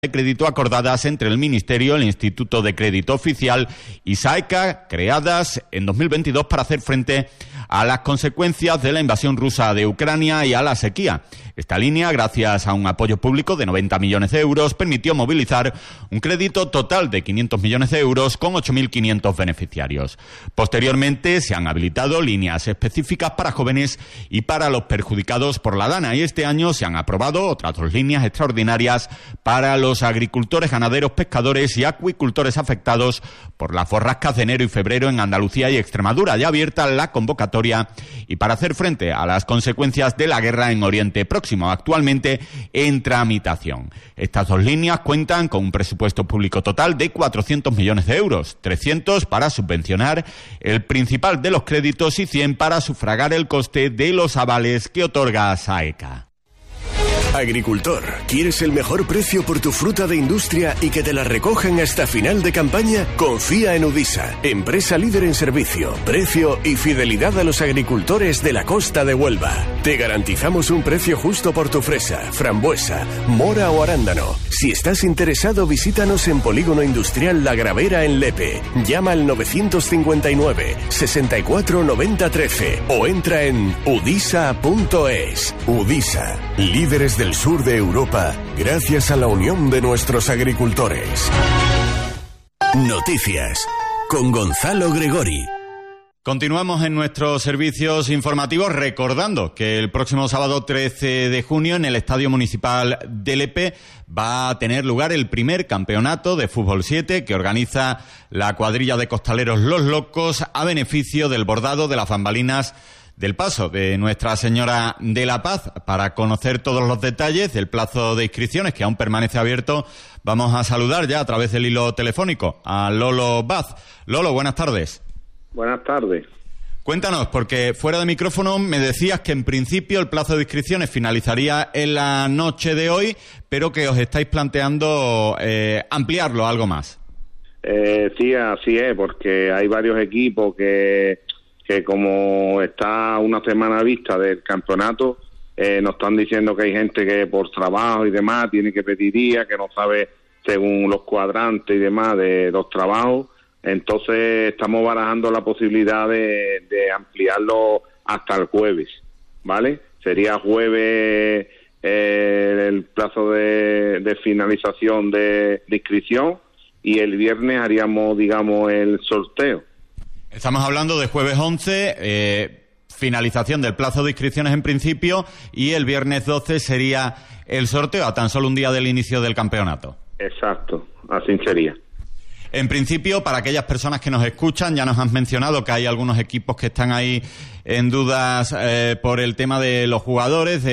de crédito acordadas entre el Ministerio, el Instituto de Crédito Oficial y SAECA, creadas en 2022 para hacer frente a las consecuencias de la invasión rusa de Ucrania y a la sequía. Esta línea, gracias a un apoyo público de 90 millones de euros, permitió movilizar un crédito total de 500 millones de euros con 8.500 beneficiarios. Posteriormente se han habilitado líneas específicas para jóvenes y para los perjudicados por la Dana, y este año se han aprobado otras dos líneas extraordinarias para los agricultores, ganaderos, pescadores y acuicultores afectados por las borrascas de enero y febrero en Andalucía y Extremadura. Ya abierta la convocatoria y para hacer frente a las consecuencias de la guerra en Oriente Próximo, actualmente en tramitación. Estas dos líneas cuentan con un presupuesto público total de 400 millones de euros, 300 para subvencionar el principal de los créditos y 100 para sufragar el coste de los avales que otorga SAECA. Agricultor, ¿quieres el mejor precio por tu fruta de industria y que te la recojan hasta final de campaña? Confía en Udisa, empresa líder en servicio, precio y fidelidad a los agricultores de la costa de Huelva. Te garantizamos un precio justo por tu fresa, frambuesa, mora o arándano. Si estás interesado, visítanos en Polígono Industrial La Gravera en Lepe. Llama al 959 64 90 13 o entra en udisa.es. Udisa, líderes del sur de Europa, gracias a la unión de nuestros agricultores. Noticias con Gonzalo Gregori. Continuamos en nuestros servicios informativos recordando que el próximo sábado 13 de junio en el Estadio Municipal de Lepe va a tener lugar el primer campeonato de fútbol 7 que organiza la cuadrilla de costaleros Los Locos a beneficio del bordado de las bambalinas del Paso de Nuestra Señora de la Paz. Para conocer todos los detalles del plazo de inscripciones, que aún permanece abierto, vamos a saludar ya a través del hilo telefónico a Lolo Baz. Lolo, buenas tardes. Buenas tardes. Cuéntanos, porque fuera de micrófono me decías que en principio el plazo de inscripciones finalizaría en la noche de hoy, pero que os estáis planteando ampliarlo algo más. Sí, así es, porque hay varios equipos que como está una semana vista del campeonato, nos están diciendo que hay gente que por trabajo y demás tiene que pedir días, que no sabe según los cuadrantes y demás de los trabajos. Entonces estamos barajando la posibilidad de ampliarlo hasta el jueves, ¿vale? Sería jueves el plazo de finalización de inscripción y el viernes haríamos, digamos, el sorteo. Estamos hablando de jueves 11, finalización del plazo de inscripciones en principio, y el viernes 12 sería el sorteo, a tan solo un día del inicio del campeonato. Exacto, así sería. En principio, para aquellas personas que nos escuchan, ya nos has mencionado que hay algunos equipos que están ahí en dudas por el tema de los jugadores,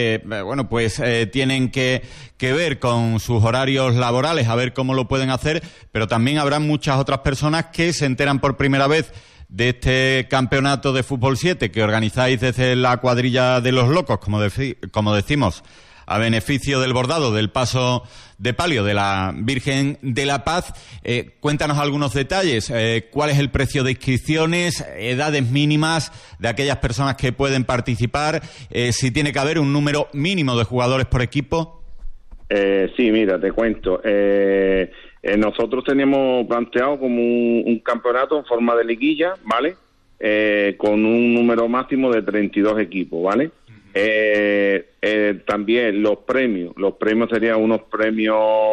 tienen que ver con sus horarios laborales, a ver cómo lo pueden hacer, pero también habrá muchas otras personas que se enteran por primera vez de este campeonato de fútbol 7 que organizáis desde la cuadrilla de Los Locos, como decimos, a beneficio del bordado del paso de palio de la Virgen de la Paz. Cuéntanos algunos detalles. ¿Cuál es el precio de inscripciones? ¿Edades mínimas de aquellas personas que pueden participar? ¿Si tiene que haber un número mínimo de jugadores por equipo? Sí, mira, te cuento. Nosotros teníamos planteado como un campeonato en forma de liguilla, ¿vale? Con un número máximo de 32 equipos, ¿vale? También los premios serían unos premios,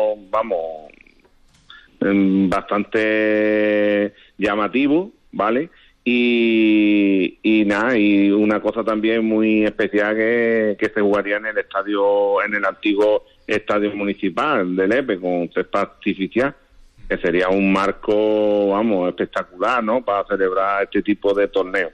bastante llamativos, ¿vale? Y una cosa también muy especial que se jugaría en el antiguo estadio municipal de Lepe con césped artificial, que sería un marco, espectacular, ¿no? Para celebrar este tipo de torneos.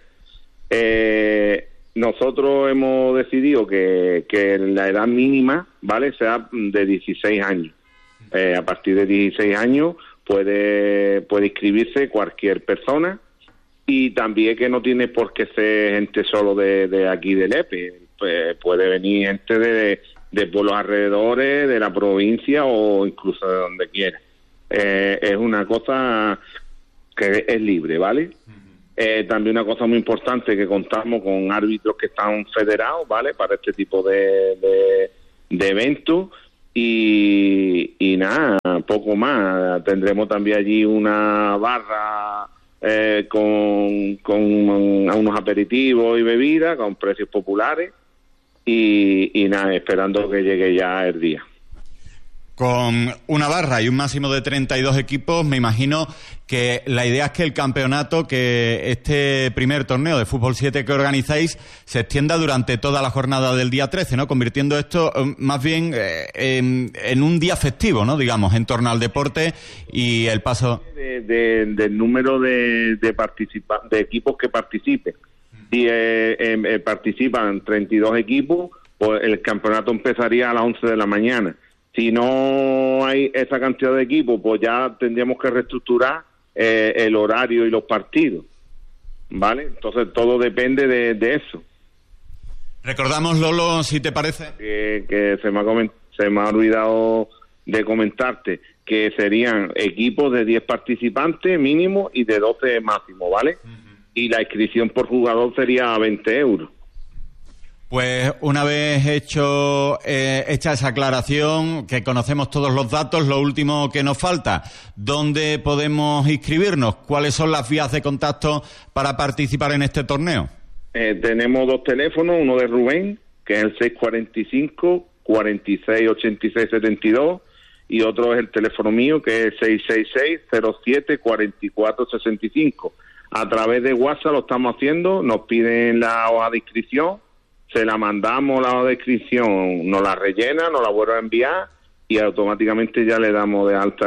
Nosotros hemos decidido que la edad mínima, ¿vale?, sea de 16 años. A partir de 16 años puede inscribirse cualquier persona, y también que no tiene por qué ser gente solo de aquí de Lepe. Pues puede venir gente de pueblos alrededores, de la provincia o incluso de donde quiera. Es una cosa que es libre, ¿vale? También una cosa muy importante, que contamos con árbitros que están federados, ¿vale?, para este tipo de eventos, y nada, poco más. Tendremos también allí una barra con unos aperitivos y bebidas con precios populares y nada, esperando que llegue ya el día. Con una barra y un máximo de 32 equipos, me imagino que la idea es que el campeonato, que este primer torneo de Fútbol 7 que organizáis, se extienda durante toda la jornada del día 13, ¿no? Convirtiendo esto más bien en un día festivo, ¿no? Digamos, en torno al deporte y el paso... del número de equipos que participen. Si participan 32 equipos, pues el campeonato empezaría a las 11 de la mañana. Si no hay esa cantidad de equipos, pues ya tendríamos que reestructurar el horario y los partidos, ¿vale? Entonces todo depende de eso. Recordamos, Lolo, si te parece. Que se me ha olvidado de comentarte que serían equipos de 10 participantes mínimo y de 12 máximo, ¿vale? Y la inscripción por jugador sería 20 euros. Pues una vez hecha esa aclaración, que conocemos todos los datos, lo último que nos falta, ¿dónde podemos inscribirnos? ¿Cuáles son las vías de contacto para participar en este torneo? Tenemos 2 teléfonos, uno de Rubén, que es el 645 46 86 72, y otro es el teléfono mío, que es 666 07 44 65. A través de WhatsApp lo estamos haciendo, nos piden la hoja de inscripción, se la mandamos, la hoja de inscripción, nos la rellena, nos la vuelve a enviar y automáticamente ya le damos de alta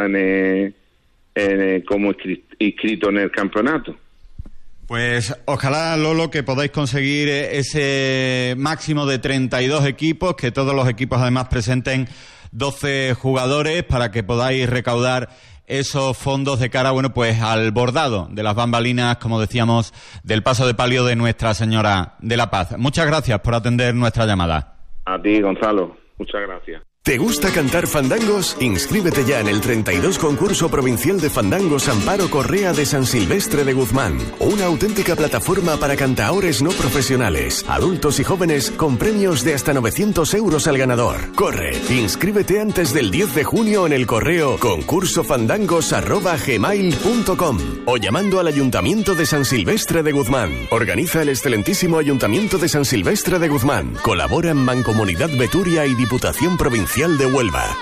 como inscrito en el campeonato. Pues ojalá, Lolo, que podáis conseguir ese máximo de 32 equipos, que todos los equipos además presenten 12 jugadores para que podáis recaudar esos fondos de cara, bueno, pues al bordado de las bambalinas, como decíamos, del paso de palio de Nuestra Señora de la Paz. Muchas gracias por atender nuestra llamada. A ti, Gonzalo. Muchas gracias. ¿Te gusta cantar fandangos? Inscríbete ya en el 32 Concurso Provincial de Fandangos Amparo Correa de San Silvestre de Guzmán. Una auténtica plataforma para cantaores no profesionales, adultos y jóvenes, con premios de hasta 900 euros al ganador. ¡Corre! Inscríbete antes del 10 de junio en el correo concursofandangos@gmail.com o llamando al Ayuntamiento de San Silvestre de Guzmán. Organiza el excelentísimo Ayuntamiento de San Silvestre de Guzmán. Colaboran Mancomunidad Beturia y Diputación Provincial de Huelva.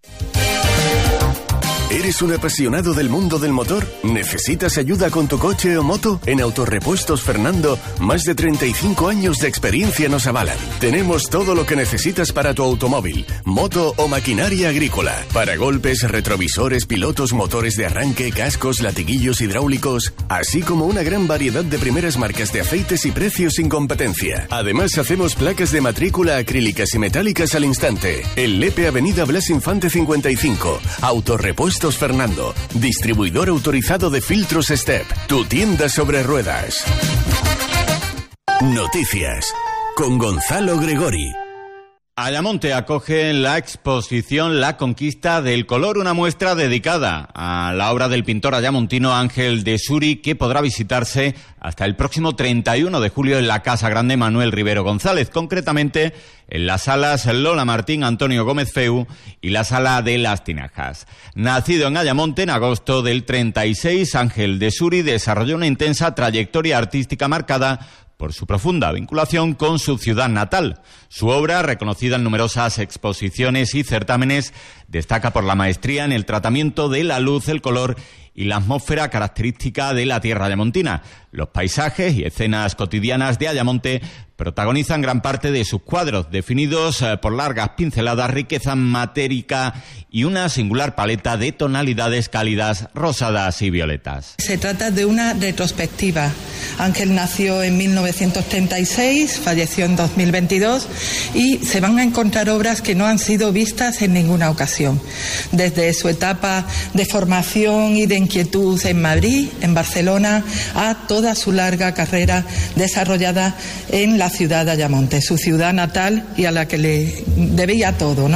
¿Eres un apasionado del mundo del motor? ¿Necesitas ayuda con tu coche o moto? En Autorepuestos Fernando, más de 35 años de experiencia nos avalan. Tenemos todo lo que necesitas para tu automóvil, moto o maquinaria agrícola. Paragolpes, retrovisores, pilotos, motores de arranque, cascos, latiguillos hidráulicos, así como una gran variedad de primeras marcas de aceites y precios sin competencia. Además, hacemos placas de matrícula acrílicas y metálicas al instante. En Lepe, Avenida Blas Infante 55. Autorepuestos Fernando, distribuidor autorizado de filtros Step, tu tienda sobre ruedas. Noticias con Gonzalo Gregori. Ayamonte acoge la exposición La Conquista del Color, una muestra dedicada a la obra del pintor ayamontino Ángel de Suri, que podrá visitarse hasta el próximo 31 de julio en la Casa Grande Manuel Rivero González, concretamente en las salas Lola Martín, Antonio Gómez Feu y la Sala de las Tinajas. Nacido en Ayamonte en agosto del 36, Ángel de Suri desarrolló una intensa trayectoria artística marcada por su profunda vinculación con su ciudad natal. Su obra, reconocida en numerosas exposiciones y certámenes, destaca por la maestría en el tratamiento de la luz, el color y la atmósfera característica de la tierra ayamontina. Los paisajes y escenas cotidianas de Ayamonte protagonizan gran parte de sus cuadros, definidos por largas pinceladas, riqueza matérica y una singular paleta de tonalidades cálidas, rosadas y violetas. Se trata de una retrospectiva. Ángel nació en 1936, falleció en 2022 y se van a encontrar obras que no han sido vistas en ninguna ocasión. Desde su etapa de formación y de inquietud en Madrid, en Barcelona, a toda su larga carrera desarrollada en la ciudad de Ayamonte, su ciudad natal y a la que le debía todo, ¿no?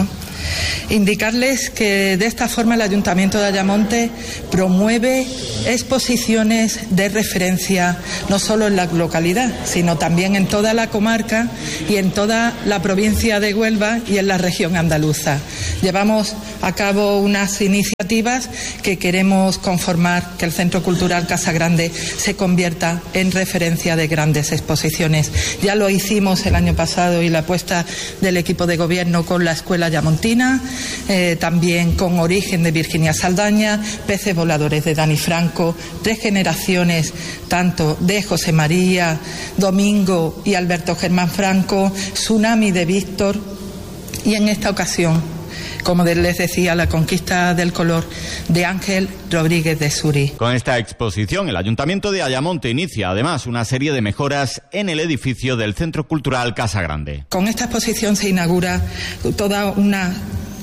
Indicarles que de esta forma el Ayuntamiento de Ayamonte promueve exposiciones de referencia no solo en la localidad, sino también en toda la comarca y en toda la provincia de Huelva y en la región andaluza. Llevamos a cabo unas iniciativas que queremos conformar que el Centro Cultural Casa Grande se convierta en referencia de grandes exposiciones. Ya lo hicimos el año pasado y la apuesta del equipo de gobierno con la Escuela Ayamontina, también con Origen de Virginia Saldaña, Peces Voladores de Dani Franco, Tres Generaciones tanto de José María, Domingo y Alberto Germán Franco, Tsunami de Víctor y en esta ocasión, como les decía, La Conquista del Color de Ángel Rodríguez de Surí. Con esta exposición, el Ayuntamiento de Ayamonte inicia además una serie de mejoras en el edificio del Centro Cultural Casa Grande. Con esta exposición se inaugura toda una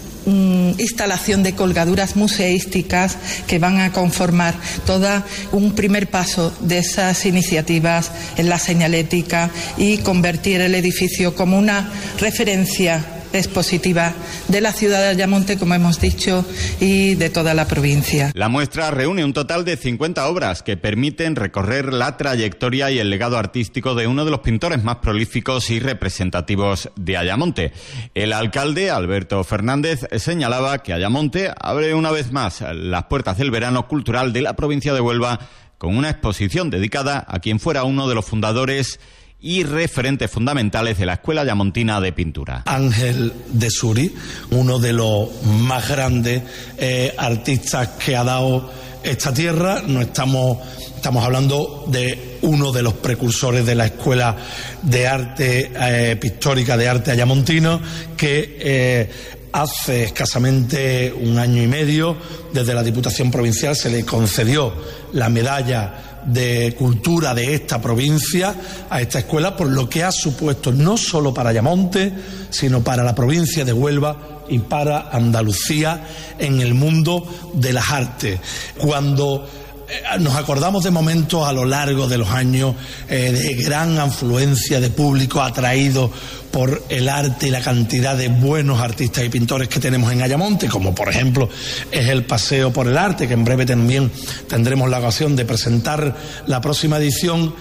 instalación de colgaduras museísticas que van a conformar todo un primer paso de esas iniciativas en la señalética y convertir el edificio como una referencia expositiva de la ciudad de Ayamonte, como hemos dicho, y de toda la provincia. La muestra reúne un total de 50 obras que permiten recorrer la trayectoria y el legado artístico de uno de los pintores más prolíficos y representativos de Ayamonte. El alcalde, Alberto Fernández, señalaba que Ayamonte abre una vez más las puertas del verano cultural de la provincia de Huelva con una exposición dedicada a quien fuera uno de los fundadores y referentes fundamentales de la Escuela Ayamontina de Pintura. Ángel de Surí, uno de los más grandes artistas que ha dado esta tierra. No estamos hablando de uno de los precursores de la Escuela de Arte Pictórica de Arte Ayamontino, que hace escasamente un año y medio, desde la Diputación Provincial, se le concedió la medalla de cultura de esta provincia a esta escuela, por lo que ha supuesto no solo para Ayamonte, sino para la provincia de Huelva y para Andalucía en el mundo de las artes. Cuando nos acordamos de momentos a lo largo de los años de gran afluencia de público atraído por el arte y la cantidad de buenos artistas y pintores que tenemos en Ayamonte, como por ejemplo es el Paseo por el Arte, que en breve también tendremos la ocasión de presentar la próxima edición.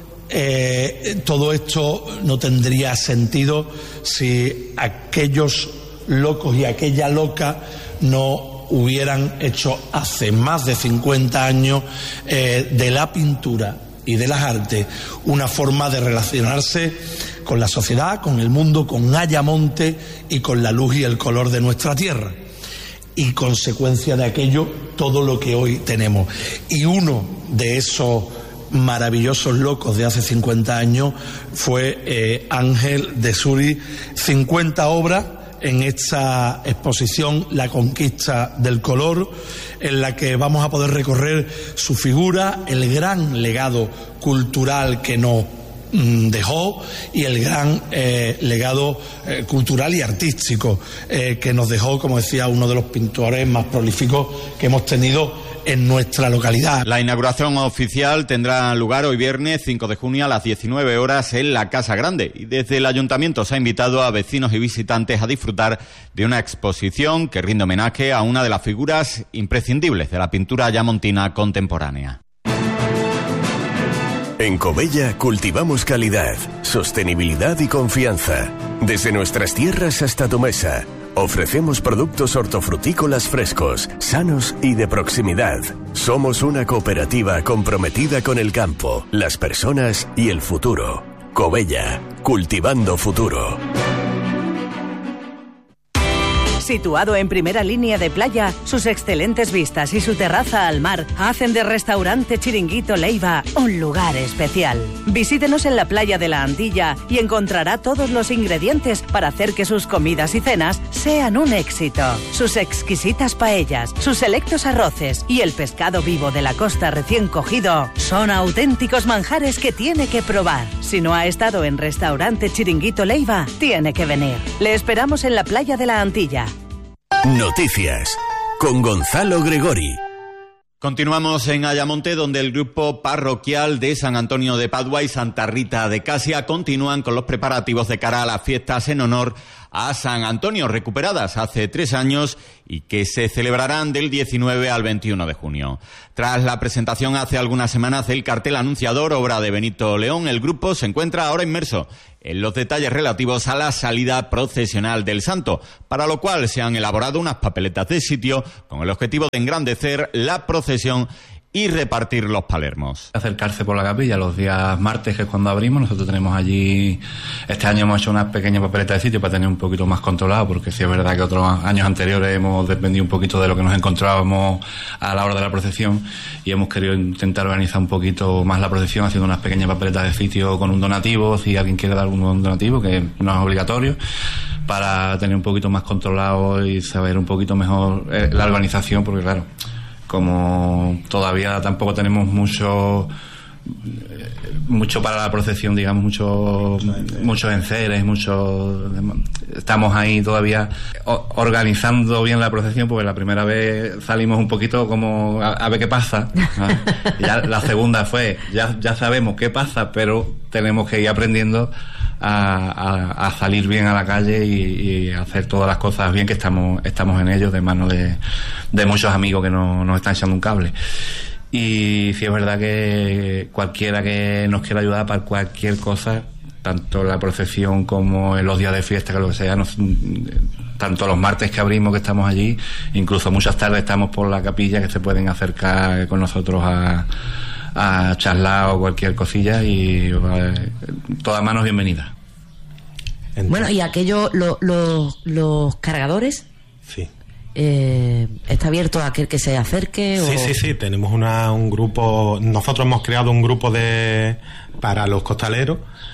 Todo esto no tendría sentido si aquellos locos y aquella loca no hubieran hecho hace más de 50 años de la pintura y de las artes una forma de relacionarse con la sociedad, con el mundo, con Ayamonte y con la luz y el color de nuestra tierra. Y consecuencia de aquello, todo lo que hoy tenemos. Y uno de esos maravillosos locos de hace 50 años fue Ángel de Surí. 50 obras en esta exposición La Conquista del Color, en la que vamos a poder recorrer su figura, el gran legado cultural que nos dejó y el gran legado cultural y artístico que nos dejó, como decía, uno de los pintores más prolíficos que hemos tenido en nuestra localidad. La inauguración oficial tendrá lugar hoy viernes 5 de junio a las 19 horas en la Casa Grande, y desde el Ayuntamiento se ha invitado a vecinos y visitantes a disfrutar de una exposición que rinde homenaje a una de las figuras imprescindibles de la pintura ayamontina contemporánea. En Covella cultivamos calidad, sostenibilidad y confianza. Desde nuestras tierras hasta tu mesa, ofrecemos productos hortofrutícolas frescos, sanos y de proximidad. Somos una cooperativa comprometida con el campo, las personas y el futuro. Covella, cultivando futuro. Situado en primera línea de playa, sus excelentes vistas y su terraza al mar hacen de Restaurante Chiringuito Leiva un lugar especial. Visítenos en la playa de la Antilla y encontrará todos los ingredientes para hacer que sus comidas y cenas sean un éxito. Sus exquisitas paellas, sus selectos arroces y el pescado vivo de la costa recién cogido son auténticos manjares que tiene que probar. Si no ha estado en Restaurante Chiringuito Leiva, tiene que venir. Le esperamos en la playa de la Antilla. Noticias con Gonzalo Gregori. Continuamos en Ayamonte, donde el grupo parroquial de San Antonio de Padua y Santa Rita de Casia continúan con los preparativos de cara a las fiestas en honor a San Antonio, recuperadas hace 3 años y que se celebrarán del 19 al 21 de junio. Tras la presentación hace algunas semanas del cartel anunciador, obra de Benito León, el grupo se encuentra ahora inmerso en los detalles relativos a la salida procesional del santo, para lo cual se han elaborado unas papeletas de sitio con el objetivo de engrandecer la procesión y repartir los palermos. Acercarse por la capilla los días martes, que es cuando abrimos. Nosotros tenemos allí, este año hemos hecho una pequeña papeleta de sitio para tener un poquito más controlado, porque sí es verdad que otros años anteriores hemos dependido un poquito de lo que nos encontrábamos a la hora de la procesión, y hemos querido intentar organizar un poquito más la procesión haciendo unas pequeñas papeletas de sitio con un donativo, si alguien quiere dar un donativo, que no es obligatorio, para tener un poquito más controlado y saber un poquito mejor la organización, porque claro, como todavía tampoco tenemos mucho para la procesión, digamos, muchos enceres, estamos ahí todavía organizando bien la procesión, porque la primera vez salimos un poquito como a ver qué pasa, ¿no? Ya la segunda fue ya sabemos qué pasa, pero tenemos que ir aprendiendo a salir bien a la calle y hacer todas las cosas bien, que estamos en ello, de mano de muchos amigos que nos están echando un cable. Y sí es verdad que cualquiera que nos quiera ayudar para cualquier cosa, tanto en la procesión como en los días de fiesta, que lo que sea, tanto los martes que abrimos, que estamos allí, incluso muchas tardes estamos por la capilla, que se pueden acercar con nosotros a charlar o cualquier cosilla, y todas manos bienvenidas. Bueno, y aquello, los cargadores, sí. ¿Está abierto a aquel que se acerque? Sí, tenemos un grupo. Nosotros hemos creado un grupo para los costaleros,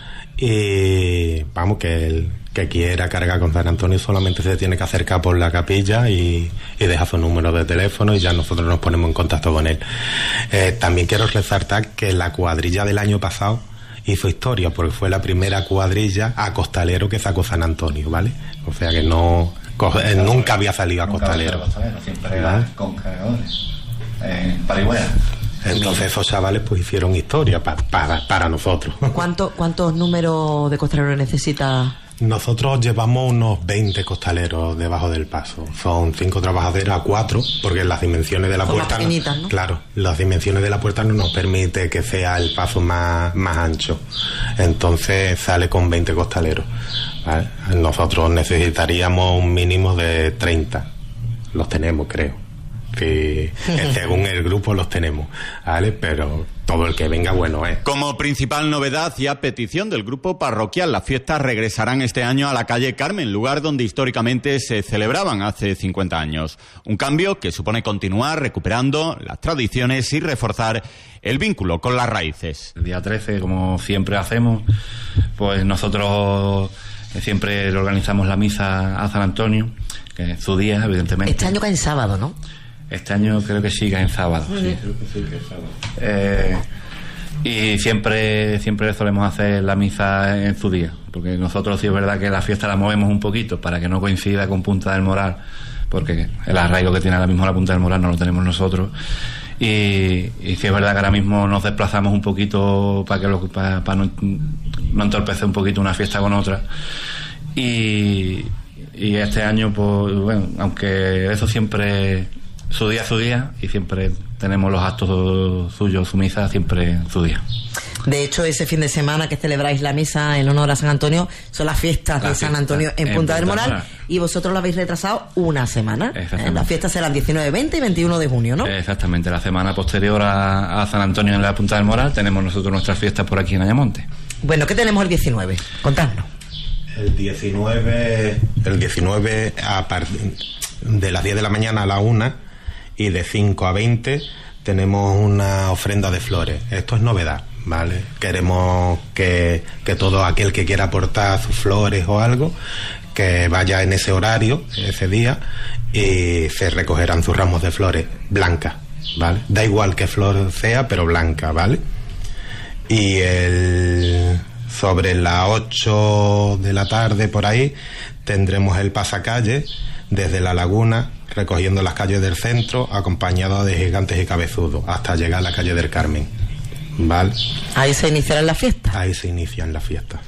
y vamos, que el que quiera cargar con San Antonio solamente se tiene que acercar por la capilla y deja su número de teléfono, y ya nosotros nos ponemos en contacto con él. También quiero resaltar que la cuadrilla del año pasado hizo historia, porque fue la primera cuadrilla a costalero que sacó San Antonio, ¿vale? O sea que nunca había salido a costalero. Siempre era con cargadores, parigüeas. Entonces esos chavales pues hicieron historia para nosotros. ¿Cuántos números de costaleros necesita? Nosotros llevamos unos 20 costaleros debajo del paso. Son 5 trabajaderas a 4, porque las dimensiones de la puerta, ¿no? Claro, las dimensiones de la puerta no nos permite que sea el paso más ancho. Entonces sale con 20 costaleros, ¿vale? Nosotros necesitaríamos un mínimo de 30. Los tenemos, creo. Que según el grupo los tenemos, ¿vale? Pero todo el que venga, bueno es. Como principal novedad y a petición del grupo parroquial, las fiestas regresarán este año a la calle Carmen, lugar donde históricamente se celebraban hace 50 años. Un cambio que supone continuar recuperando las tradiciones y reforzar el vínculo con las raíces. El día 13, como siempre hacemos, pues nosotros siempre organizamos la misa a San Antonio, que es su día, evidentemente. Este año cae en sábado, ¿no? Este año creo que sí, cae en sábado. Sí, creo que sí, que es sábado. Y siempre solemos hacer la misa en su día, porque nosotros sí es verdad que la fiesta la movemos un poquito para que no coincida con Punta del Moral, porque el arraigo que tiene ahora mismo la Punta del Moral no lo tenemos nosotros. Y sí es verdad que ahora mismo nos desplazamos un poquito para no entorpecer un poquito una fiesta con otra. Y este año, pues bueno, aunque eso siempre su día, y siempre tenemos los actos suyos, su misa siempre su día. De hecho, ese fin de semana que celebráis la misa en honor a San Antonio son las fiestas de San Antonio en Punta del Moral, y vosotros lo habéis retrasado una semana. Las fiestas serán 19, 20 y 21 de junio, ¿no? Exactamente, la semana posterior a San Antonio en la Punta del Moral tenemos nosotros nuestras fiestas por aquí en Ayamonte. Bueno, ¿qué tenemos el 19? Contadnos. El 19 a partir de las 10 de la mañana a la 1 y de 5 a 20 tenemos una ofrenda de flores. Esto es novedad, ¿vale? Queremos que todo aquel que quiera aportar sus flores o algo, que vaya en ese horario, ese día, y se recogerán sus ramos de flores blancas, ¿vale? Da igual qué flor sea, pero blanca, ¿vale? Y sobre las 8 de la tarde por ahí tendremos el pasacalle desde la laguna, recorriendo las calles del centro, acompañado de Gigantes y Cabezudos, hasta llegar a la calle del Carmen. ¿Vale? Ahí se iniciarán las fiestas. Ahí se inician las fiestas.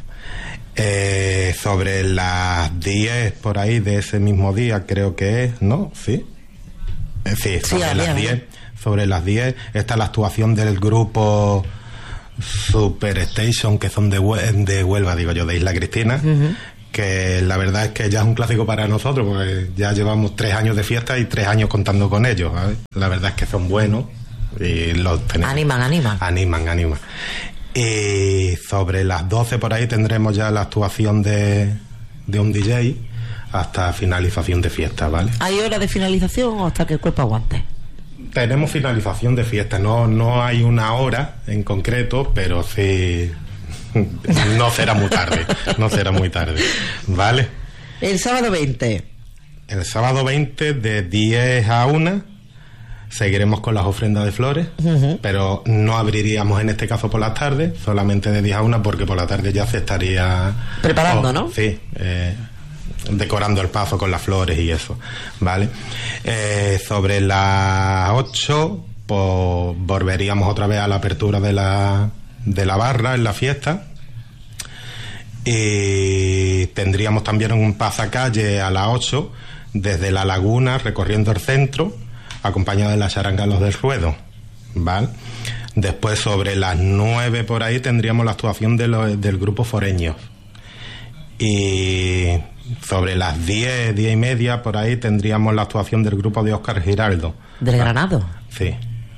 Sobre las 10 por ahí de ese mismo día, creo que es, ¿no? Sí. Sí, sobre las 10 está la actuación del grupo Superstation, que son de Huelva, digo yo, de Isla Cristina, que la verdad es que ya es un clásico para nosotros, porque ya llevamos 3 años de fiesta y 3 años contando con ellos, ¿sabes? La verdad es que son buenos y los tenemos. Animan. Y sobre las 12 por ahí tendremos ya la actuación de un DJ hasta finalización de fiesta, ¿vale? ¿Hay hora de finalización o hasta que el cuerpo aguante? Tenemos finalización de fiesta, no hay una hora en concreto, pero sí no será muy tarde, ¿vale? El sábado 20. El sábado 20 de 10 a 1 seguiremos con las ofrendas de flores, pero no abriríamos en este caso por las tardes, solamente de 10 a 1, porque por la tarde ya se estaría preparando, ¿no? Sí, decorando el paso con las flores y eso, ¿vale? Sobre las 8 pues volveríamos otra vez a la apertura de la barra en la fiesta, y tendríamos también un pasacalle a las 8 desde la laguna recorriendo el centro, acompañado de la charanga Los del Ruedo, ¿vale? Después sobre las 9 por ahí tendríamos la actuación del grupo Foreños, y sobre las 10 y media por ahí tendríamos la actuación del grupo de Óscar Giraldo. ¿Del Granado? Sí.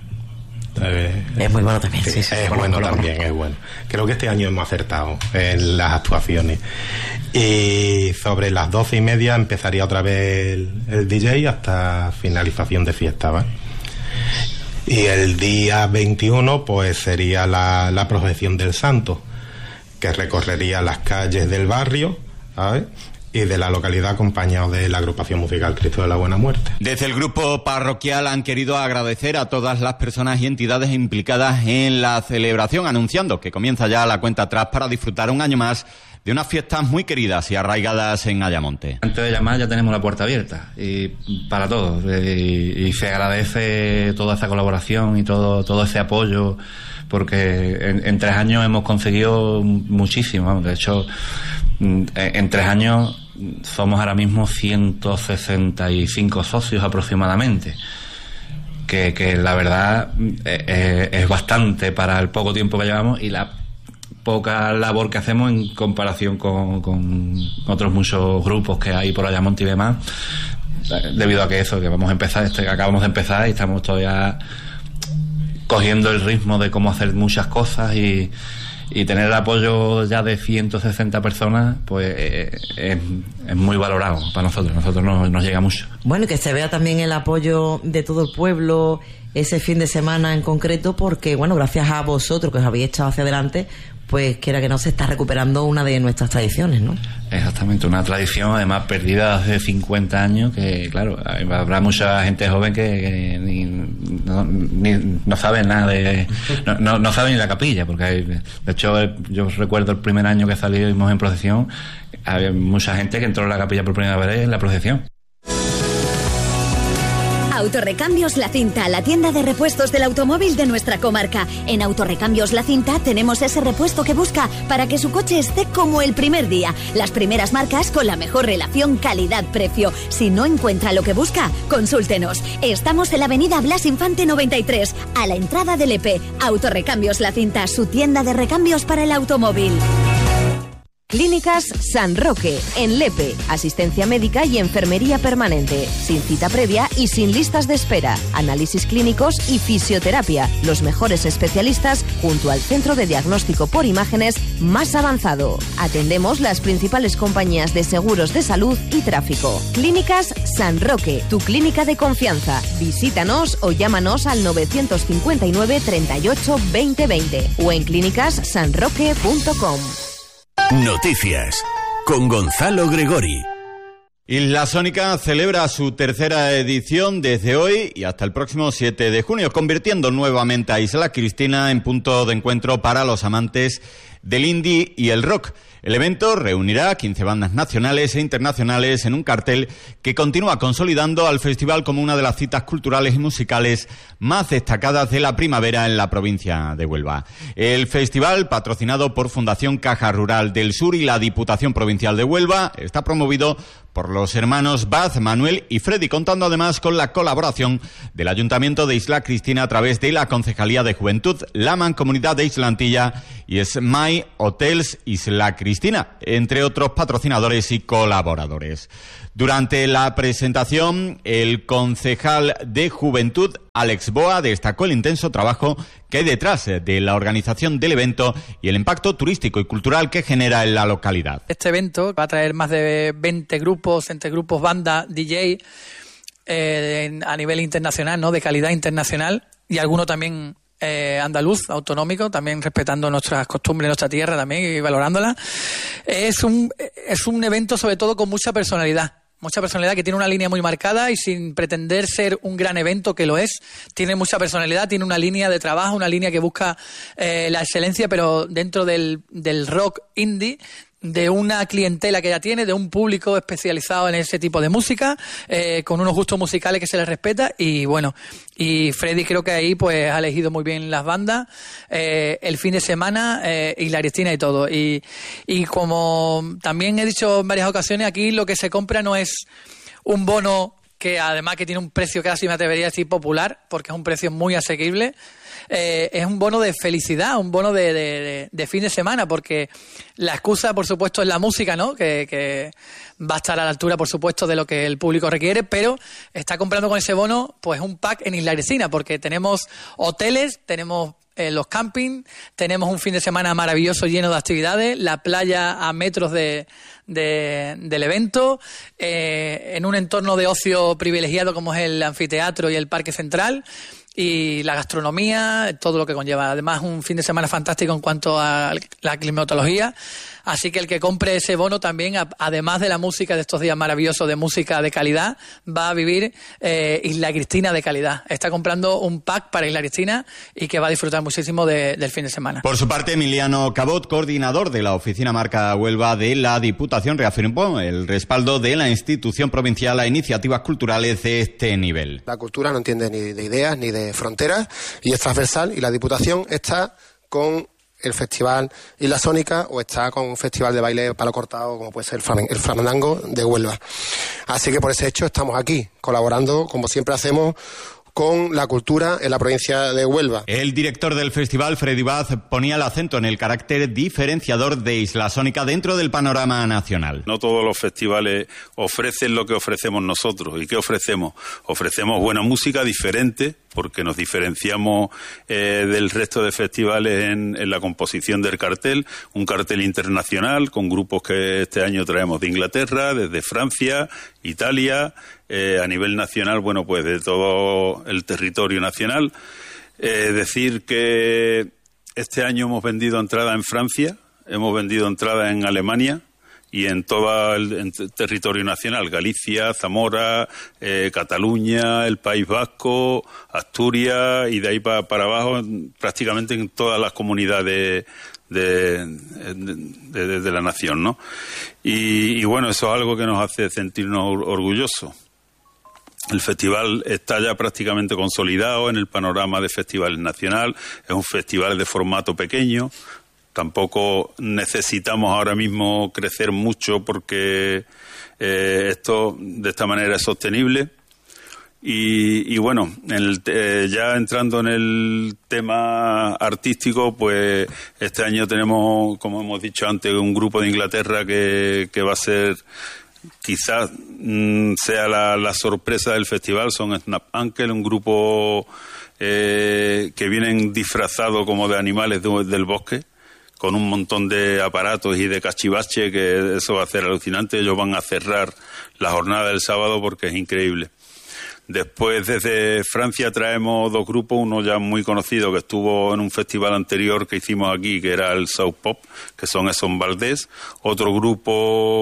Es muy bueno también. Sí, es bueno también, es bueno. Creo que este año hemos acertado en las actuaciones. Y sobre las 12 y media empezaría otra vez el DJ hasta finalización de fiesta, ¿vale? Y el día 21 pues sería la procesión del Santo, que recorrería las calles del barrio, ¿sabes?, y de la localidad, acompañado de la agrupación musical Cristo de la Buena Muerte. Desde el grupo parroquial han querido agradecer a todas las personas y entidades implicadas en la celebración, anunciando que comienza ya la cuenta atrás para disfrutar un año más de unas fiestas muy queridas y arraigadas en Ayamonte. Antes de llamar ya tenemos la puerta abierta y para todos, y se agradece toda esa colaboración y todo ese apoyo, porque en 3 años hemos conseguido muchísimo. De hecho, en 3 años somos ahora mismo 165 socios aproximadamente, que la verdad es bastante para el poco tiempo que llevamos y la poca labor que hacemos en comparación con otros muchos grupos que hay por Ayamonte y demás, debido a que acabamos de empezar y estamos todavía cogiendo el ritmo de cómo hacer muchas cosas, y tener el apoyo ya de 160 personas pues es muy valorado para nosotros nos llega mucho. Bueno, y que se vea también el apoyo de todo el pueblo ese fin de semana en concreto, porque bueno, gracias a vosotros que os habéis echado hacia adelante, pues quiera que no, se está recuperando una de nuestras tradiciones, ¿no? Exactamente, una tradición además perdida hace 50 años, que claro, habrá mucha gente joven que no sabe nada no sabe ni la capilla, porque de hecho yo recuerdo el primer año que salimos en procesión, había mucha gente que entró en la capilla por primera vez en la procesión. Autorrecambios La Cinta, la tienda de repuestos del automóvil de nuestra comarca. En Autorrecambios La Cinta tenemos ese repuesto que busca para que su coche esté como el primer día. Las primeras marcas con la mejor relación calidad-precio. Si no encuentra lo que busca, consúltenos. Estamos en la avenida Blas Infante 93, a la entrada del EP. Autorrecambios La Cinta, su tienda de recambios para el automóvil. Clínicas San Roque, en Lepe. Asistencia médica y enfermería permanente, sin cita previa y sin listas de espera. Análisis clínicos y fisioterapia. Los mejores especialistas junto al centro de diagnóstico por imágenes más avanzado. Atendemos las principales compañías de seguros de salud y tráfico. Clínicas San Roque, tu clínica de confianza. Visítanos o llámanos al 959 38 20 20 o en clínicassanroque.com. Noticias con Gonzalo Gregori. Isla Sónica celebra su tercera edición desde hoy y hasta el próximo 7 de junio, convirtiendo nuevamente a Isla Cristina en punto de encuentro para los amantes del indie y el rock. El evento reunirá 15 bandas nacionales e internacionales en un cartel que continúa consolidando al festival como una de las citas culturales y musicales más destacadas de la primavera en la provincia de Huelva. El festival, patrocinado por Fundación Caja Rural del Sur y la Diputación Provincial de Huelva, está promovido por los hermanos Baz, Manuel y Freddy, contando además con la colaboración del Ayuntamiento de Isla Cristina a través de la Concejalía de Juventud, la Mancomunidad de Isla Antilla y Smile Hotels Isla Cristina, entre otros patrocinadores y colaboradores. Durante la presentación, el concejal de Juventud, Alex Boa, destacó el intenso trabajo que hay detrás de la organización del evento y el impacto turístico y cultural que genera en la localidad. Este evento va a traer más de 20 grupos, entre grupos, bandas, DJ, a nivel internacional, ¿no? De calidad internacional, y alguno también andaluz, autonómico, también respetando nuestras costumbres, nuestra tierra también y valorándola. Es un evento sobre todo con mucha personalidad que tiene una línea muy marcada y sin pretender ser un gran evento, que lo es, tiene mucha personalidad, tiene una línea de trabajo, una línea que busca la excelencia, pero dentro del rock indie, de una clientela que ya tiene, de un público especializado en ese tipo de música, con unos gustos musicales que se les respeta, y bueno, y Freddy creo que ahí pues ha elegido muy bien las bandas, el fin de semana, Isla Cristina y todo, y como también he dicho en varias ocasiones, aquí lo que se compra no es un bono que además que tiene un precio casi, me atrevería a decir, popular, porque es un precio muy asequible. Es un bono de felicidad, un bono de fin de semana, porque la excusa, por supuesto, es la música, ¿no? Que va a estar a la altura, por supuesto, de lo que el público requiere, pero está comprando con ese bono pues un pack en Isla Cristina, porque tenemos hoteles, tenemos los campings, tenemos un fin de semana maravilloso lleno de actividades, la playa a metros del evento, en un entorno de ocio privilegiado como es el anfiteatro y el parque central, y la gastronomía, todo lo que conlleva. Además, un fin de semana fantástico en cuanto a la climatología. Así que el que compre ese bono también, además de la música de estos días maravillosos, de música de calidad, va a vivir Isla Cristina de calidad. Está comprando un pack para Isla Cristina y que va a disfrutar muchísimo del fin de semana. Por su parte, Emiliano Cabot, coordinador de la Oficina Marca Huelva de la Diputación, reafirmó el respaldo de la institución provincial a iniciativas culturales de este nivel. La cultura no entiende ni de ideas ni de fronteras y es transversal, y la Diputación está con el Festival Isla Sónica o está con un festival de baile palo cortado como puede ser el Fandango de Huelva. Así que por ese hecho estamos aquí, colaborando como siempre hacemos con la cultura en la provincia de Huelva. El director del festival, Freddy Baz, ponía el acento en el carácter diferenciador de Isla Sónica dentro del panorama nacional. No todos los festivales ofrecen lo que ofrecemos nosotros. ¿Y qué ofrecemos? Ofrecemos buena música diferente, porque nos diferenciamos del resto de festivales en la composición del cartel, un cartel internacional con grupos que este año traemos de Inglaterra, desde Francia, Italia, a nivel nacional, bueno, pues de todo el territorio nacional. Decir que este año hemos vendido entrada en Francia, hemos vendido entrada en Alemania y en todo el territorio nacional, Galicia, Zamora, Cataluña, el País Vasco, Asturias, y de ahí para abajo prácticamente en todas las comunidades de la nación, ¿no? Y bueno, eso es algo que nos hace sentirnos orgullosos. El festival está ya prácticamente consolidado en el panorama de festivales nacional, es un festival de formato pequeño. Tampoco necesitamos ahora mismo crecer mucho porque esto de esta manera es sostenible. Y bueno, ya entrando en el tema artístico, pues este año tenemos, como hemos dicho antes, un grupo de Inglaterra que va a ser, quizás sea la sorpresa del festival. Son Snap Ankle, un grupo que vienen disfrazados como de animales del bosque, con un montón de aparatos y de cachivache, que eso va a ser alucinante. Ellos van a cerrar la jornada del sábado porque es increíble. Después, desde Francia traemos dos grupos, uno ya muy conocido que estuvo en un festival anterior que hicimos aquí, que era el South Pop, que son Eson Valdés. Otro grupo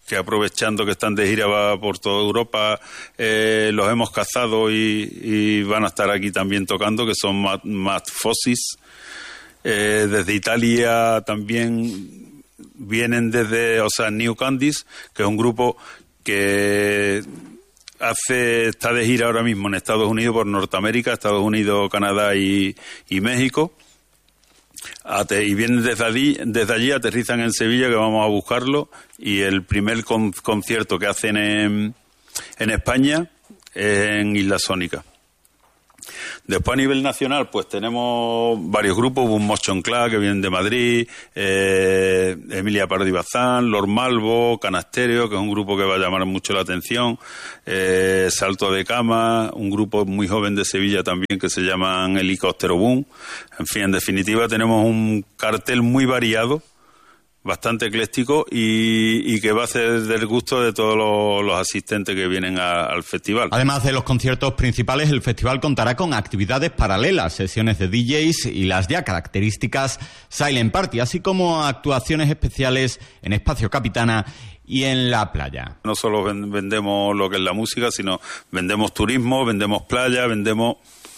que aprovechando que están de gira por toda Europa, los hemos cazado y van a estar aquí también tocando, que son Mad Fossis. Desde Italia también vienen New Candies, que es un grupo que está de gira ahora mismo en Estados Unidos, por Norteamérica, Estados Unidos, Canadá y México. Y vienen desde allí, aterrizan en Sevilla, que vamos a buscarlo, y el primer concierto que hacen en España es en Isla Sónica. Después, a nivel nacional, pues tenemos varios grupos: Boom Motion Club, que vienen de Madrid, Emilia Parodi Bazán, Lord Malvo, Canastereo, que es un grupo que va a llamar mucho la atención, Salto de Cama, un grupo muy joven de Sevilla también que se llaman Helicóptero Boom. En fin, en definitiva, tenemos un cartel muy variado, bastante ecléctico, y que va a ser del gusto de todos los asistentes que vienen al festival. Además de los conciertos principales, el festival contará con actividades paralelas, sesiones de DJs y las ya características Silent Party, así como actuaciones especiales en Espacio Capitana y en la playa. No solo vendemos lo que es la música, sino vendemos turismo, vendemos playa, vendemos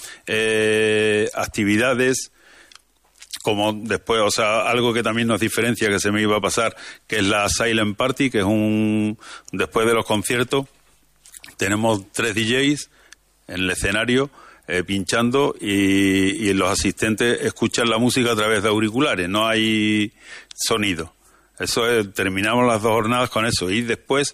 actividades, como después, algo que también nos diferencia, que se me iba a pasar, que es la Silent Party, que es después de los conciertos, tenemos 3 DJs en el escenario pinchando, y los asistentes escuchan la música a través de auriculares, no hay sonido. Eso es, terminamos las 2 jornadas con eso, y después,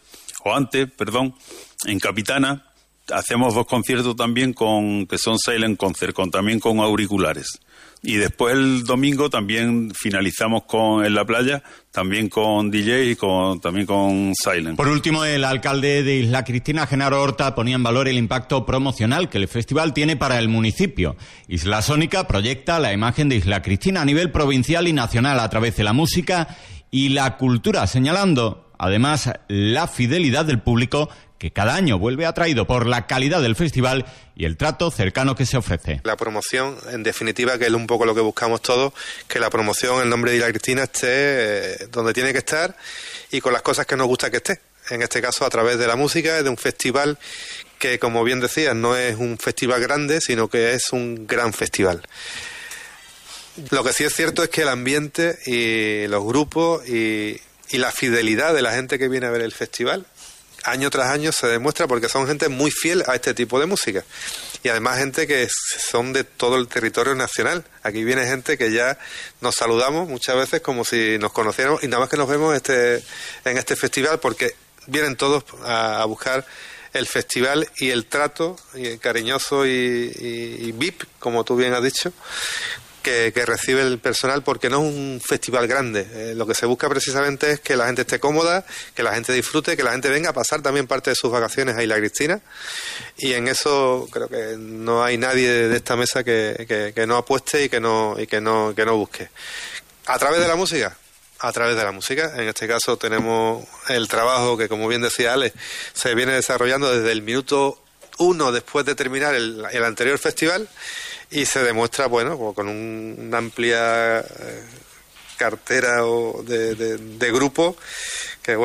en Capitana, hacemos 2 conciertos también que son Silent Concert, también con auriculares. Y después el domingo también finalizamos en la playa, también con DJ y también con Silent. Por último, el alcalde de Isla Cristina, Genaro Horta, ponía en valor el impacto promocional que el festival tiene para el municipio. Isla Sónica proyecta la imagen de Isla Cristina a nivel provincial y nacional a través de la música y la cultura, señalando además la fidelidad del público, que cada año vuelve atraído por la calidad del festival y el trato cercano que se ofrece. La promoción, en definitiva, que es un poco lo que buscamos todos, que la promoción, el nombre de Isla Cristina, esté donde tiene que estar y con las cosas que nos gusta que esté. En este caso, a través de la música, de un festival que, como bien decías, no es un festival grande, sino que es un gran festival. Lo que sí es cierto es que el ambiente y los grupos y la fidelidad de la gente que viene a ver el festival, año tras año se demuestra, porque son gente muy fiel a este tipo de música, y además gente que son de todo el territorio nacional. Aquí viene gente que ya nos saludamos muchas veces como si nos conociéramos, y nada más que nos vemos en este festival, porque vienen todos a buscar el festival y el trato cariñoso y VIP, como tú bien has dicho, que recibe el personal, porque no es un festival grande. Lo que se busca precisamente es que la gente esté cómoda, que la gente disfrute, que la gente venga a pasar también parte de sus vacaciones a Isla Cristina, y en eso creo que no hay nadie de esta mesa que no apueste y que no busque. A través de la música. A través de la música. En este caso tenemos el trabajo que, como bien decía Ale, se viene desarrollando desde el minuto 1 después de terminar el anterior festival, y se demuestra, con una amplia cartera de grupos que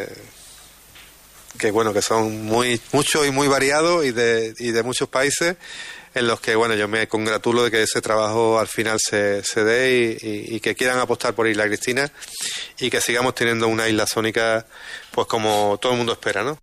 son muchos y muy variados, y de muchos países, en los que yo me congratulo de que ese trabajo al final se dé, y que quieran apostar por Isla Cristina, y que sigamos teniendo una isla sónica pues como todo el mundo espera, ¿no?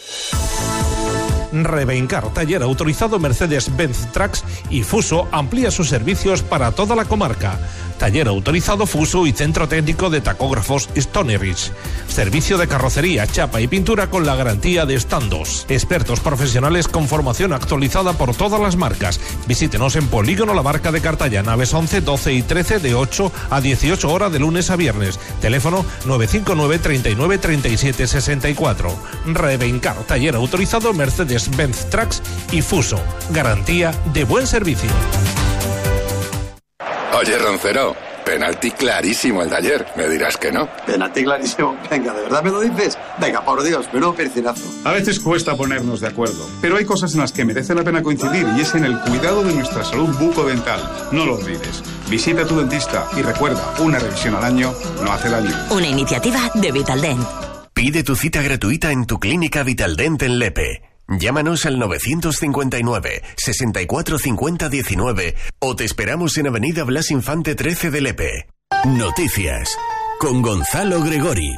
Revencar, taller autorizado Mercedes-Benz Trucks y Fuso, amplía sus servicios para toda la comarca. Taller autorizado Fuso y centro técnico de tacógrafos Stoneridge. Servicio de carrocería, chapa y pintura con la garantía de Standos. Expertos profesionales con formación actualizada por todas las marcas. Visítenos en Polígono La Barca de Cartaya, naves 11, 12 y 13, de 8 a 18 horas de lunes a viernes. Teléfono 959 39 37 64. Revencar, taller autorizado Mercedes-Benz Trucks y Fuso. Garantía de buen servicio. Oye, Roncero, penalti clarísimo el de ayer. Me dirás que no. Penalti clarísimo. Venga, ¿de verdad me lo dices? Venga, por Dios, menudo percinazo. A veces cuesta ponernos de acuerdo, pero hay cosas en las que merece la pena coincidir, y es en el cuidado de nuestra salud bucodental. No lo olvides. Visita a tu dentista y recuerda, una revisión al año no hace daño. Una iniciativa de Vitaldent. Pide tu cita gratuita en tu clínica Vitaldent en Lepe. Llámanos al 959 64 50 19 o te esperamos en Avenida Blas Infante 13 de Lepe. Noticias con Gonzalo Gregori.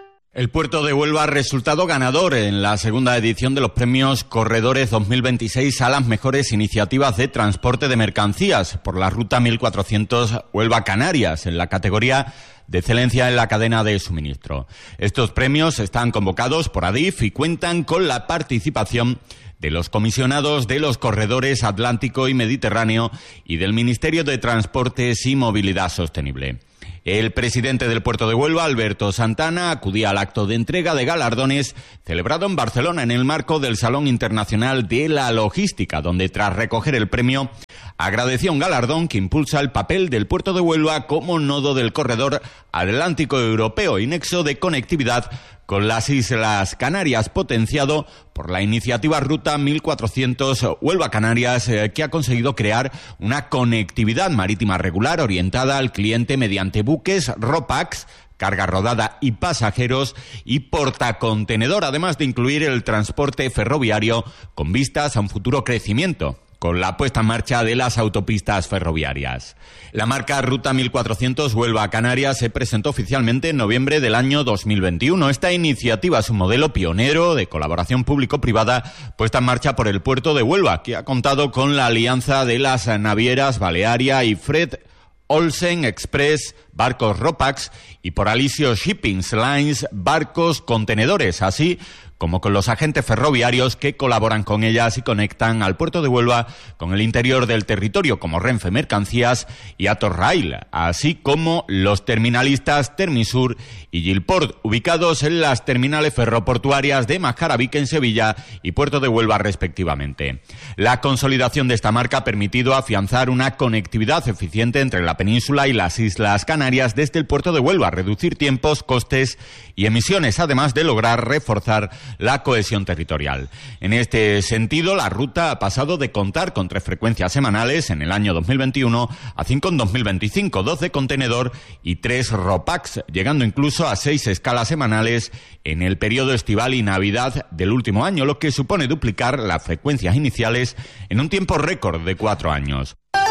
El puerto de Huelva ha resultado ganador en la segunda edición de los premios Corredores 2026 a las mejores iniciativas de transporte de mercancías por la ruta 1400 Huelva-Canarias en la categoría de excelencia en la cadena de suministro. Estos premios están convocados por Adif y cuentan con la participación de los comisionados de los corredores Atlántico y Mediterráneo y del Ministerio de Transportes y Movilidad Sostenible. El presidente del puerto de Huelva, Alberto Santana, acudía al acto de entrega de galardones celebrado en Barcelona en el marco del Salón Internacional de la Logística, donde tras recoger el premio agradeció un galardón que impulsa el papel del puerto de Huelva como nodo del corredor Atlántico Europeo y nexo de conectividad con las Islas Canarias, potenciado por la iniciativa Ruta 1400 Huelva-Canarias, que ha conseguido crear una conectividad marítima regular orientada al cliente mediante buques, RoPax, carga rodada y pasajeros y portacontenedor, además de incluir el transporte ferroviario con vistas a un futuro crecimiento con la puesta en marcha de las autopistas ferroviarias. La marca Ruta 1400 Huelva-Canarias se presentó oficialmente en noviembre del año 2021. Esta iniciativa es un modelo pionero de colaboración público-privada puesta en marcha por el puerto de Huelva, que ha contado con la alianza de las navieras Balearia y Fred Olsen Express, barcos RoPax, y por Alisio Shipping Lines, barcos contenedores, así como con los agentes ferroviarios que colaboran con ellas y conectan al puerto de Huelva con el interior del territorio, como Renfe Mercancías y Atorrail, así como los terminalistas Termisur y Gilport, ubicados en las terminales ferroportuarias de Mascarabique en Sevilla y Puerto de Huelva respectivamente. La consolidación de esta marca ha permitido afianzar una conectividad eficiente entre la península y las Islas Canarias desde el puerto de Huelva, reducir tiempos, costes y emisiones, además de lograr reforzar la cohesión territorial. En este sentido, la ruta ha pasado de contar con 3 frecuencias semanales en el año 2021 a 5 en 2025, 2 de contenedor y 3 RoPax, llegando incluso a 6 escalas semanales en el periodo estival y Navidad del último año, lo que supone duplicar las frecuencias iniciales en un tiempo récord de 4 años.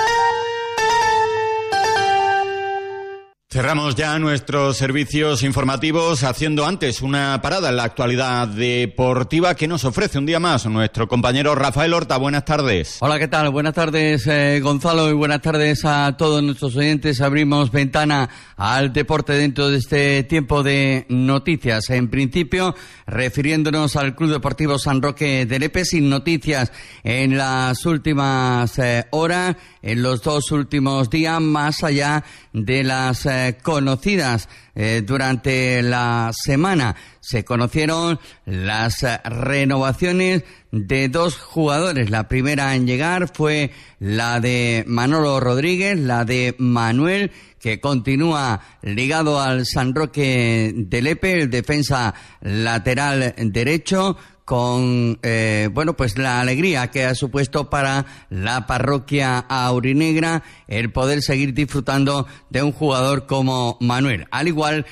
Cerramos ya nuestros servicios informativos haciendo antes una parada en la actualidad deportiva que nos ofrece un día más nuestro compañero Rafael Horta. Buenas tardes. Hola, ¿qué tal? Buenas tardes, Gonzalo, y buenas tardes a todos nuestros oyentes. Abrimos ventana al deporte dentro de este tiempo de noticias. En principio, refiriéndonos al Club Deportivo San Roque de Lepe, sin noticias en las últimas horas, en los 2 últimos días, más allá de las conocidas durante la semana. Se conocieron las renovaciones de 2 jugadores. La primera en llegar fue la de Manolo Rodríguez, la de Manuel, que continúa ligado al San Roque de Lepe, el defensa lateral derecho, con pues la alegría que ha supuesto para la parroquia aurinegra el poder seguir disfrutando de un jugador como Manuel, al igual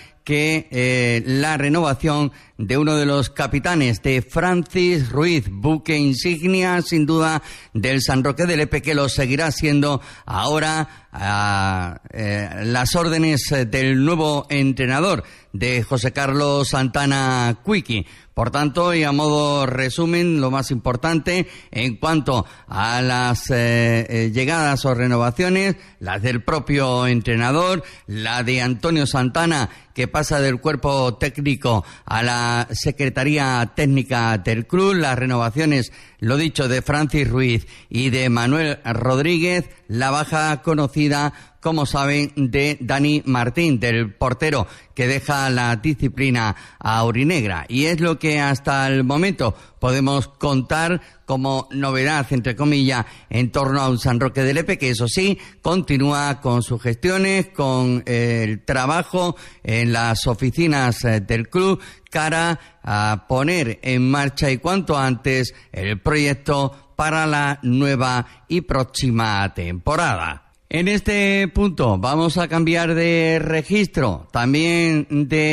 que la renovación de uno de los capitanes, de Francis Ruiz, buque insignia sin duda del San Roque de Lepe, que lo seguirá siendo ahora a las órdenes del nuevo entrenador, de José Carlos Santana Cuiqui. Por tanto, y a modo resumen, lo más importante en cuanto a las llegadas o renovaciones, las del propio entrenador, la de Antonio Santana, que pasa del cuerpo técnico a la Secretaría Técnica del club, las renovaciones, lo dicho, de Francis Ruiz y de Manuel Rodríguez, la baja conocida, como saben, de Dani Martín, del portero que deja la disciplina aurinegra. Y es lo que hasta el momento podemos contar como novedad, entre comillas, en torno a un San Roque de Lepe, que eso sí, continúa con sus gestiones, con el trabajo en las oficinas del club, cara a poner en marcha y cuanto antes el proyecto para la nueva y próxima temporada. En este punto vamos a cambiar de registro, también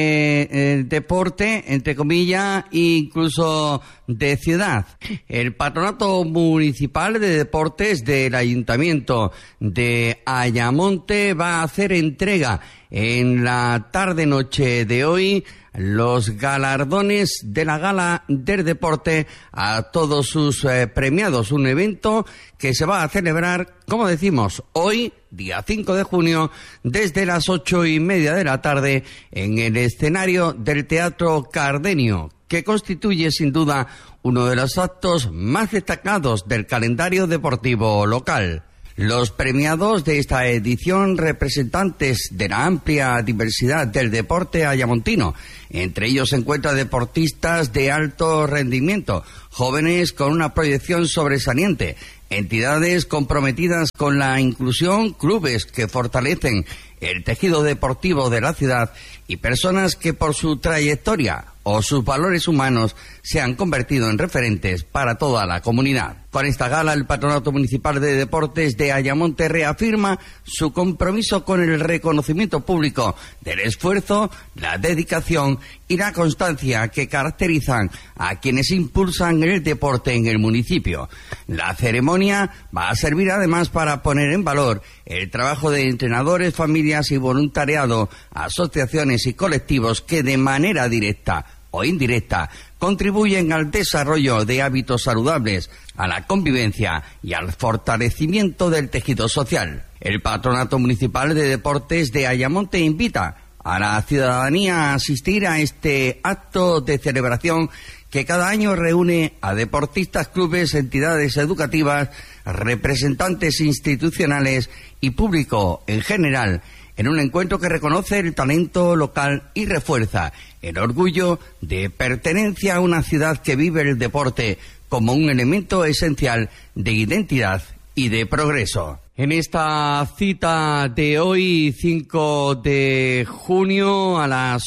de deporte, entre comillas, incluso de ciudad. El Patronato Municipal de Deportes del Ayuntamiento de Ayamonte va a hacer entrega en la tarde-noche de hoy los galardones de la Gala del Deporte a todos sus premiados. Un evento que se va a celebrar, como decimos, hoy, día 5 de junio, desde las 8:30 de la tarde en el escenario del Teatro Cardenio, que constituye sin duda uno de los actos más destacados del calendario deportivo local. Los premiados de esta edición, representantes de la amplia diversidad del deporte ayamontino. Entre ellos se encuentran deportistas de alto rendimiento, jóvenes con una proyección sobresaliente, entidades comprometidas con la inclusión, clubes que fortalecen el tejido deportivo de la ciudad y personas que por su trayectoria o sus valores humanos se han convertido en referentes para toda la comunidad. Con esta gala, el Patronato Municipal de Deportes de Ayamonte reafirma su compromiso con el reconocimiento público del esfuerzo, la dedicación y la constancia que caracterizan a quienes impulsan el deporte en el municipio. La ceremonia va a servir además para poner en valor el trabajo de entrenadores, familias y voluntariado, asociaciones y colectivos que de manera directa o indirecta contribuyen al desarrollo de hábitos saludables, a la convivencia y al fortalecimiento del tejido social. El Patronato Municipal de Deportes de Ayamonte invita a la ciudadanía a asistir a este acto de celebración que cada año reúne a deportistas, clubes, entidades educativas, representantes institucionales y público en general, en un encuentro que reconoce el talento local y refuerza el orgullo de pertenencia a una ciudad que vive el deporte como un elemento esencial de identidad y de progreso. En esta cita de hoy, 5 de junio, a las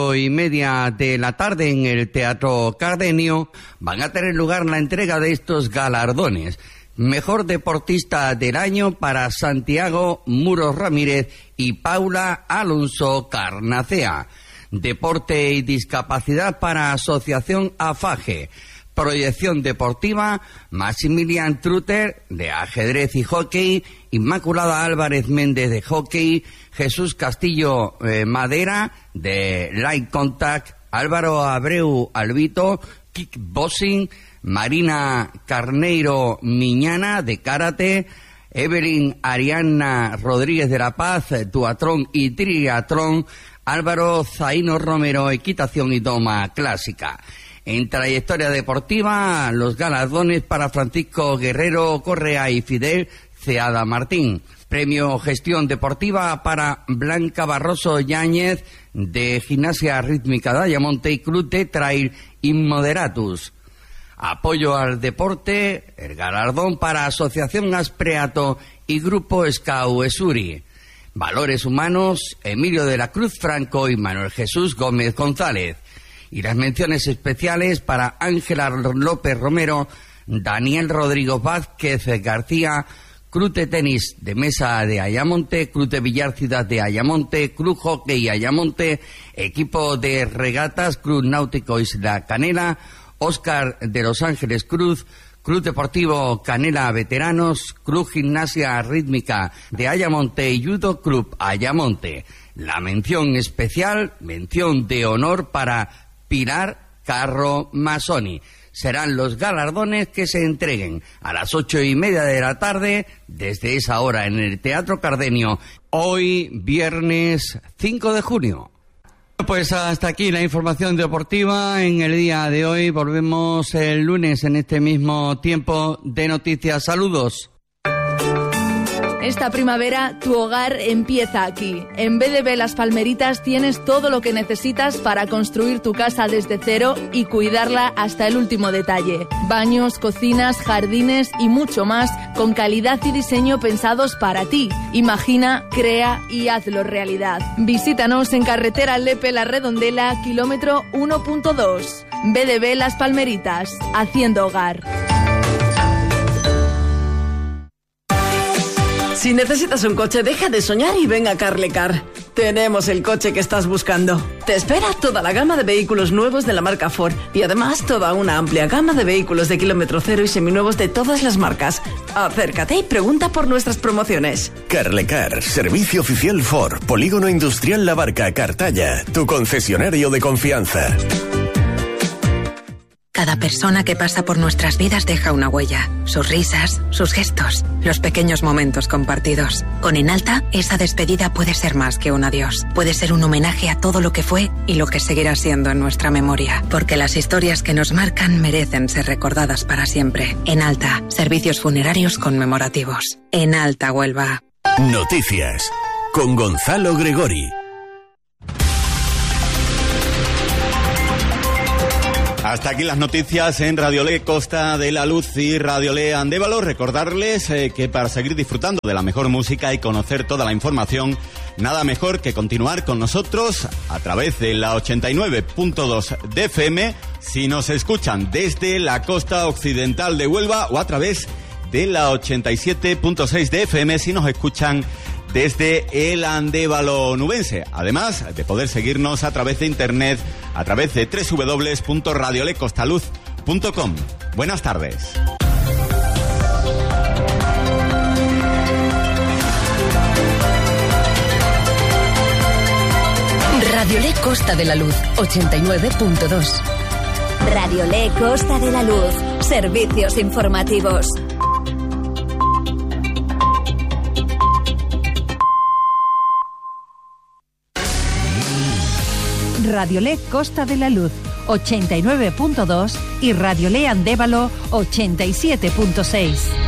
8:30 de la tarde en el Teatro Cardenio, van a tener lugar la entrega de estos galardones. Mejor deportista del año para Santiago Muros Ramírez y Paula Alonso Carnacea. Deporte y discapacidad para Asociación AFAGE. Proyección deportiva, Maximilian Truter, de ajedrez y hockey, Inmaculada Álvarez Méndez, de hockey, Jesús Castillo Madera, de light contact, Álvaro Abreu Albito, kickboxing, Marina Carneiro Miñana, de karate, Evelyn Ariana Rodríguez de la Paz, duatlón y triatlón, Álvaro Zaino Romero, equitación y doma clásica. En trayectoria deportiva, los galardones para Francisco Guerrero Correa y Fidel Ceada Martín. Premio Gestión Deportiva para Blanca Barroso Yáñez, de Gimnasia Rítmica de Ayamonte y Club de Trail Inmoderatus. Apoyo al deporte, el galardón para Asociación Aspreato y Grupo Escau Esuri. Valores humanos, Emilio de la Cruz Franco y Manuel Jesús Gómez González. Y las menciones especiales para Ángela López Romero, Daniel Rodrigo Vázquez García, Club de Tenis de Mesa de Ayamonte, Club de Villar Ciudad de Ayamonte, Club Hockey Ayamonte, Equipo de Regatas, Club Náutico Isla Canela, Óscar de Los Ángeles Cruz, Club Deportivo Canela Veteranos, Club Gimnasia Rítmica de Ayamonte y Judo Club Ayamonte. La mención especial, mención de honor para Pilar Carro Masoni. Serán los galardones que se entreguen a las 8:30 de la tarde, desde esa hora en el Teatro Cardenio, hoy viernes 5 de junio. Pues hasta aquí la información deportiva en el día de hoy. Volvemos el lunes en este mismo tiempo de noticias. Saludos. Esta primavera, tu hogar empieza aquí. En BDB Las Palmeritas tienes todo lo que necesitas para construir tu casa desde cero y cuidarla hasta el último detalle. Baños, cocinas, jardines y mucho más, con calidad y diseño pensados para ti. Imagina, crea y hazlo realidad. Visítanos en carretera Lepe La Redondela, kilómetro 1.2. BDB Las Palmeritas, haciendo hogar. Si necesitas un coche, deja de soñar y ven a Carlecar. Tenemos el coche que estás buscando. Te espera toda la gama de vehículos nuevos de la marca Ford y además toda una amplia gama de vehículos de kilómetro cero y seminuevos de todas las marcas. Acércate y pregunta por nuestras promociones. Carlecar, servicio oficial Ford, Polígono Industrial La Barca, Cartaya, tu concesionario de confianza. Cada persona que pasa por nuestras vidas deja una huella. Sus risas, sus gestos, los pequeños momentos compartidos. Con Enalta, esa despedida puede ser más que un adiós. Puede ser un homenaje a todo lo que fue y lo que seguirá siendo en nuestra memoria. Porque las historias que nos marcan merecen ser recordadas para siempre. Enalta, servicios funerarios conmemorativos. Enalta Huelva. Noticias con Gonzalo Gregori. Hasta aquí las noticias en Radiolé Costa de la Luz y Radiolé Andévalo. Recordarles que para seguir disfrutando de la mejor música y conocer toda la información, nada mejor que continuar con nosotros a través de la 89.2 de FM, si nos escuchan desde la costa occidental de Huelva, o a través de la 87.6 de FM si nos escuchan desde el Andévalo nubense, además de poder seguirnos a través de internet, a través de www.radiolecostaluz.com. Buenas tardes. Radiolé Costa de la Luz, 89.2. Radiolé Costa de la Luz, servicios informativos. Radiolé Costa de la Luz, 89.2 y Radiolé Andévalo, 87.6.